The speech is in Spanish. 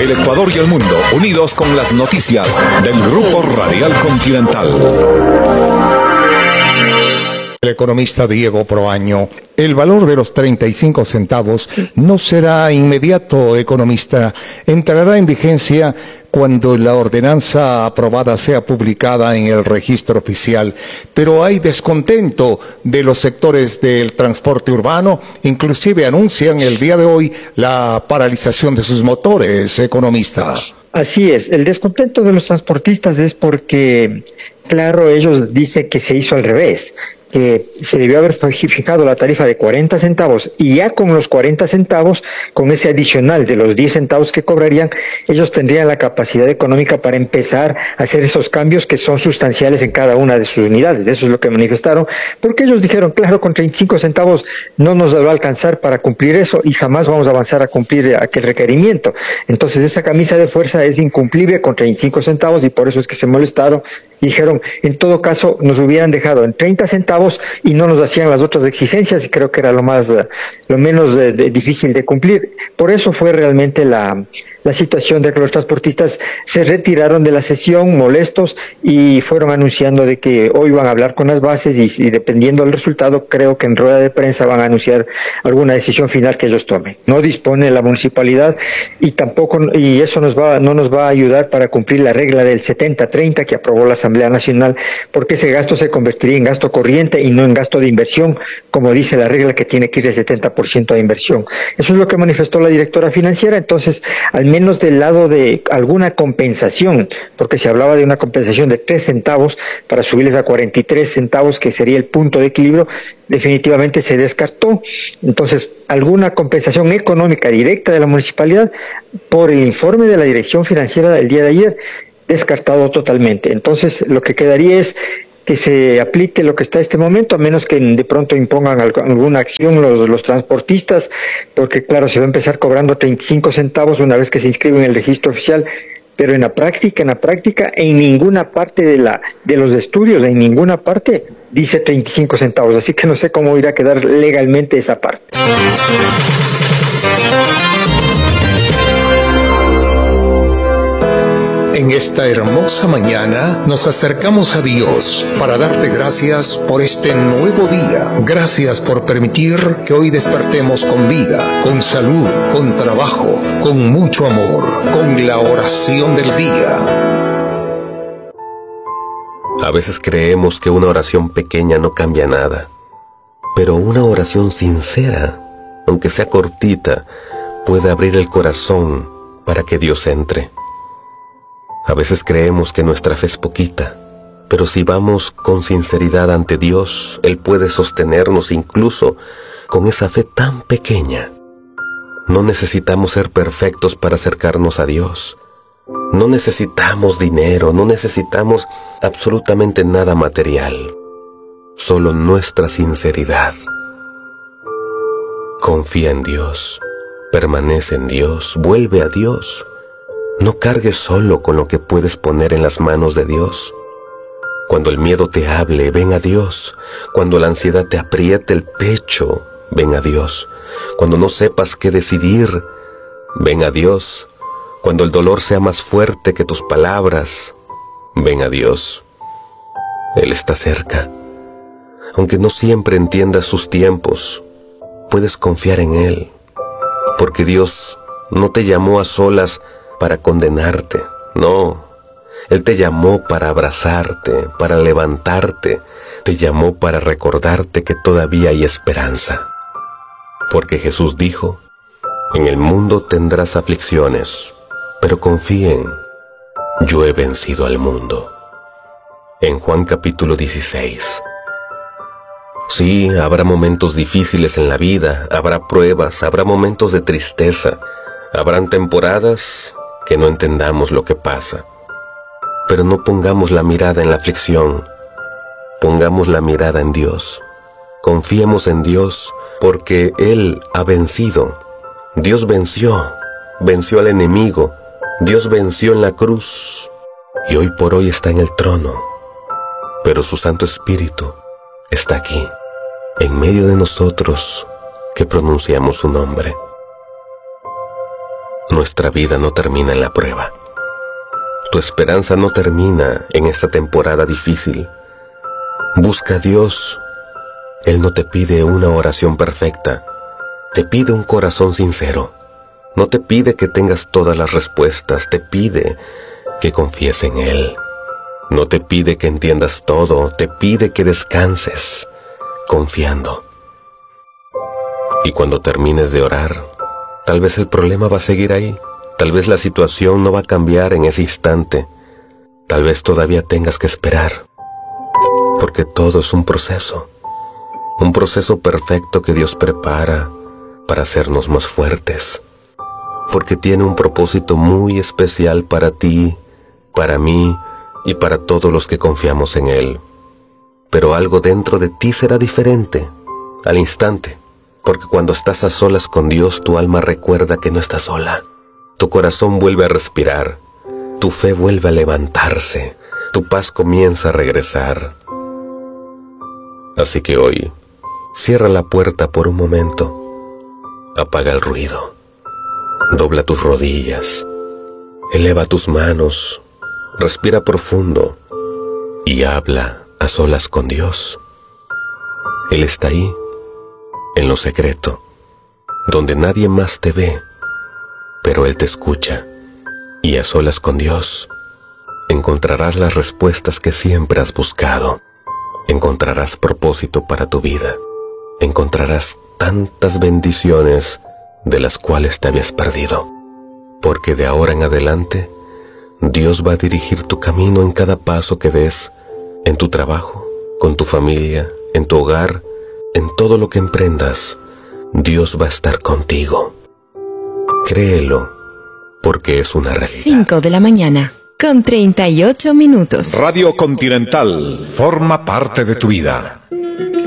El Ecuador y el mundo, unidos con las noticias del Grupo Radial Continental. El economista Diego Proaño, el valor de los 35 centavos no será inmediato, economista. Entrará en vigencia cuando la ordenanza aprobada sea publicada en el registro oficial. Pero hay descontento de los sectores del transporte urbano, inclusive anuncian el día de hoy la paralización de sus motores, economista. Así es, el descontento de los transportistas es porque, claro, ellos dicen que se hizo al revés, que se debió haber fijado la tarifa de 40 centavos y ya con los 40 centavos, con ese adicional de los 10 centavos que cobrarían, ellos tendrían la capacidad económica para empezar a hacer esos cambios que son sustanciales en cada una de sus unidades. Eso es lo que manifestaron, porque ellos dijeron, claro, con 35 centavos no nos va a alcanzar para cumplir eso y jamás vamos a avanzar a cumplir aquel requerimiento. Entonces esa camisa de fuerza es incumplible con 35 centavos y por eso es que se molestaron y dijeron, en todo caso nos hubieran dejado en 30 centavos y no nos hacían las otras exigencias, y creo que era lo menos difícil de cumplir. Por eso fue realmente la situación de que los transportistas se retiraron de la sesión molestos y fueron anunciando de que hoy van a hablar con las bases y dependiendo del resultado, creo que en rueda de prensa van a anunciar alguna decisión final que ellos tomen. No dispone la municipalidad y eso no nos va a ayudar para cumplir la regla del 70-30 que aprobó la Asamblea Nacional, porque ese gasto se convertiría en gasto corriente y no en gasto de inversión, como dice la regla que tiene que ir del 70% de inversión. Eso es lo que manifestó la directora financiera. Entonces, al menos del lado de alguna compensación, porque se hablaba de una compensación de 3 centavos para subirles a 43 centavos, que sería el punto de equilibrio, definitivamente se descartó. Entonces, alguna compensación económica directa de la municipalidad, por el informe de la Dirección Financiera del día de ayer, descartado totalmente. Entonces, lo que quedaría es que se aplique lo que está en este momento, a menos que de pronto impongan alguna acción los transportistas, porque claro, se va a empezar cobrando 35 centavos una vez que se inscribe en el registro oficial, pero en la práctica, en ninguna parte de los estudios, en ninguna parte dice 35 centavos, así que no sé cómo irá a quedar legalmente esa parte. En esta hermosa mañana nos acercamos a Dios para darte gracias por este nuevo día. Gracias por permitir que hoy despertemos con vida, con salud, con trabajo, con mucho amor, con la oración del día. A veces creemos que una oración pequeña no cambia nada, pero una oración sincera, aunque sea cortita, puede abrir el corazón para que Dios entre. A veces creemos que nuestra fe es poquita, pero si vamos con sinceridad ante Dios, Él puede sostenernos incluso con esa fe tan pequeña. No necesitamos ser perfectos para acercarnos a Dios. No necesitamos dinero, no necesitamos absolutamente nada material. Solo nuestra sinceridad. Confía en Dios, permanece en Dios, vuelve a Dios. No cargues solo con lo que puedes poner en las manos de Dios. Cuando el miedo te hable, ven a Dios. Cuando la ansiedad te apriete el pecho, ven a Dios. Cuando no sepas qué decidir, ven a Dios. Cuando el dolor sea más fuerte que tus palabras, ven a Dios. Él está cerca. Aunque no siempre entiendas sus tiempos, puedes confiar en Él. Porque Dios no te llamó a solas para condenarte, no. Él te llamó para abrazarte, para levantarte, te llamó para recordarte que todavía hay esperanza. Porque Jesús dijo, en el mundo tendrás aflicciones, pero confíen, yo he vencido al mundo. En Juan capítulo 16. Sí, habrá momentos difíciles en la vida, habrá pruebas, habrá momentos de tristeza, habrán temporadas que no entendamos lo que pasa. Pero no pongamos la mirada en la aflicción, pongamos la mirada en Dios. Confiemos en Dios, porque Él ha vencido. Dios venció al enemigo. Dios venció en la cruz, y hoy por hoy está en el trono. Pero su Santo Espíritu está aquí, en medio de nosotros, que pronunciamos su nombre. Nuestra vida no termina en la prueba. Tu esperanza no termina en esta temporada difícil. Busca a Dios. Él no te pide una oración perfecta, te pide un corazón sincero. No te pide que tengas todas las respuestas, te pide que confíes en Él. No te pide que entiendas todo, te pide que descanses, confiando. Y cuando termines de orar, tal vez el problema va a seguir ahí, tal vez la situación no va a cambiar en ese instante, tal vez todavía tengas que esperar, porque todo es un proceso perfecto que Dios prepara para hacernos más fuertes, porque tiene un propósito muy especial para ti, para mí y para todos los que confiamos en Él. Pero algo dentro de ti será diferente al instante, porque cuando estás a solas con Dios, tu alma recuerda que no estás sola. Tu corazón vuelve a respirar, tu fe vuelve a levantarse, tu paz comienza a regresar. Así que hoy, cierra la puerta por un momento, apaga el ruido, dobla tus rodillas, eleva tus manos, respira profundo y habla a solas con Dios. Él está ahí, en lo secreto, donde nadie más te ve, pero Él te escucha, y a solas con Dios encontrarás las respuestas que siempre has buscado. Encontrarás propósito para tu vida. Encontrarás tantas bendiciones de las cuales te habías perdido. Porque de ahora en adelante, Dios va a dirigir tu camino en cada paso que des, en tu trabajo, con tu familia, en tu hogar, en todo lo que emprendas. Dios va a estar contigo. Créelo, porque es una realidad. 5 de la mañana, con 38 minutos. Radio Continental forma parte de tu vida.